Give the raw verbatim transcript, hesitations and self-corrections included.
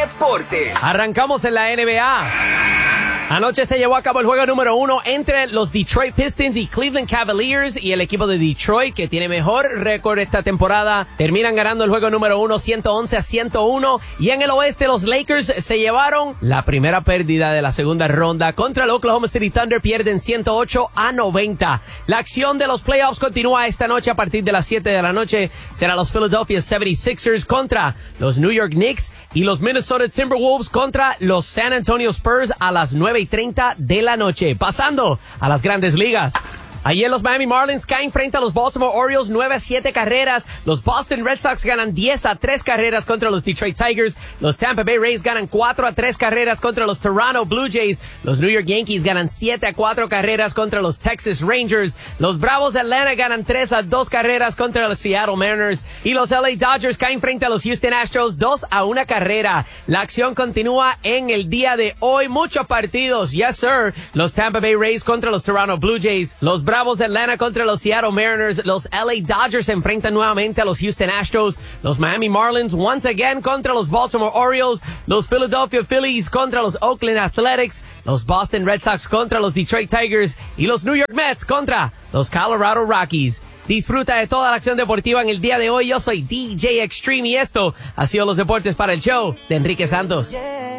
deportes. Arrancamos en la N B A. Anoche se llevó a cabo el juego número uno entre los Detroit Pistons y Cleveland Cavaliers, y el equipo de Detroit, que tiene mejor récord esta temporada, terminan ganando el juego número uno ciento once a ciento uno. Y en el oeste los Lakers se llevaron la primera pérdida de la segunda ronda contra el Oklahoma City Thunder, pierden ciento ocho a noventa. La acción de los playoffs continúa esta noche a partir de las siete de la noche. Será los Philadelphia setenta y seis ers contra los New York Knicks y los Minnesota Timberwolves contra los San Antonio Spurs a las nueve y treinta de la noche. Pasando a las grandes ligas. Ayer los Miami Marlins caen frente a los Baltimore Orioles nueve a siete carreras. Los Boston Red Sox ganan diez a tres carreras contra los Detroit Tigers. Los Tampa Bay Rays ganan cuatro a tres carreras contra los Toronto Blue Jays. Los New York Yankees ganan siete a cuatro carreras contra los Texas Rangers. Los Bravos de Atlanta ganan tres a dos carreras contra los Seattle Mariners. Y los L A Dodgers caen frente a los Houston Astros dos a una carrera. La acción continúa en el día de hoy. Muchos partidos. Yes, sir. Los Tampa Bay Rays contra los Toronto Blue Jays. Los Bravos de Atlanta contra los Seattle Mariners. Los L A Dodgers se enfrentan nuevamente a los Houston Astros. Los Miami Marlins once again contra los Baltimore Orioles. Los Philadelphia Phillies contra los Oakland Athletics. Los Boston Red Sox contra los Detroit Tigers. Y los New York Mets contra los Colorado Rockies. Disfruta de toda la acción deportiva en el día de hoy. Yo soy D J Extreme y esto ha sido los deportes para el show de Enrique Santos.